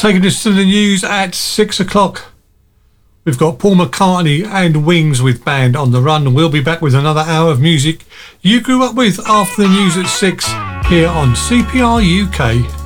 Taking us to the news at 6 o'clock. We've got Paul McCartney and Wings with Band on the Run. We'll be back with another hour of music you grew up with after the news at 6 here on CPR UK.